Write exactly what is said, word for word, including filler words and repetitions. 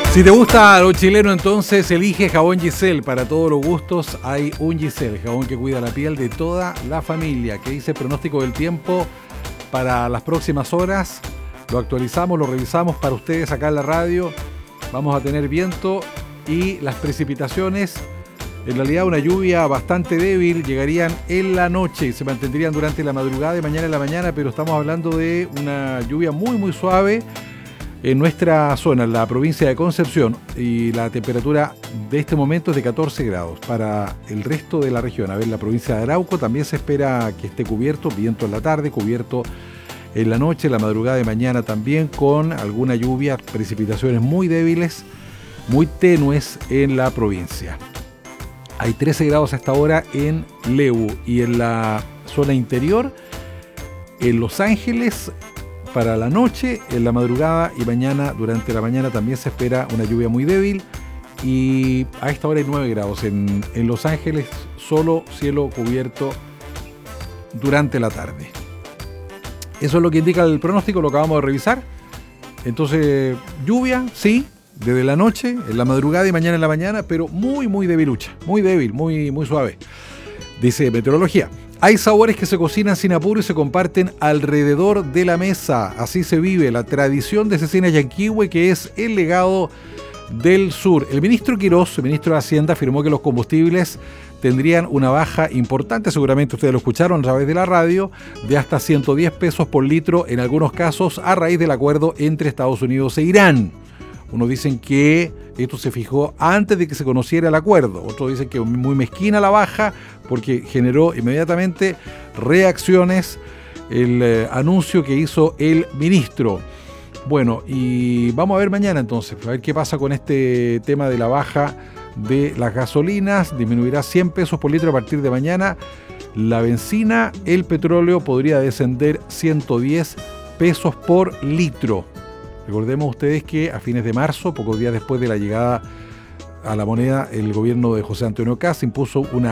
Si te gusta lo chileno, entonces elige jabón Giselle. Para todos los gustos hay un Giselle, jabón que cuida la piel de toda la familia. ¿Qué dice el pronóstico del tiempo para las próximas horas? Lo actualizamos, lo revisamos para ustedes acá en la radio. Vamos a tener viento y las precipitaciones, en realidad una lluvia bastante débil, llegarían en la noche y se mantendrían durante la madrugada de mañana en la mañana, pero estamos hablando de una lluvia muy muy suave en nuestra zona, en la provincia de Concepción, y la temperatura de este momento es de catorce grados. Para el resto de la región, a ver, la provincia de Arauco también se espera que esté cubierto, viento en la tarde, cubierto en la noche, la madrugada de mañana también, con alguna lluvia, precipitaciones muy débiles, muy tenues en la provincia. Hay trece grados a esta hora en Leu, y en la zona interior, en Los Ángeles, para la noche, en la madrugada y mañana, durante la mañana también se espera una lluvia muy débil, y a esta hora hay nueve grados en, en Los Ángeles, solo cielo cubierto durante la tarde. Eso es lo que indica el pronóstico, lo acabamos de revisar. Entonces, lluvia, sí, desde la noche, en la madrugada y mañana en la mañana, pero muy, muy debilucha, muy débil, muy, muy suave. Dice Meteorología. Hay sabores que se cocinan sin apuro y se comparten alrededor de la mesa. Así se vive la tradición de Cecina Yanquihue, que es el legado del sur. El ministro Quirós, el ministro de Hacienda, afirmó que los combustibles tendrían una baja importante, seguramente ustedes lo escucharon a través de la radio, de hasta ciento diez pesos por litro en algunos casos, a raíz del acuerdo entre Estados Unidos e Irán. Unos dicen que esto se fijó antes de que se conociera el acuerdo. Otros dicen que muy mezquina la baja porque generó inmediatamente reacciones el eh, anuncio que hizo el ministro. Bueno, y vamos a ver mañana entonces, a ver qué pasa con este tema de la baja de las gasolinas. Disminuirá cien pesos por litro a partir de mañana. La benzina, el petróleo podría descender ciento diez pesos por litro. Recordemos ustedes que a fines de marzo, pocos días después de la llegada a la moneda, el gobierno de José Antonio Kast impuso una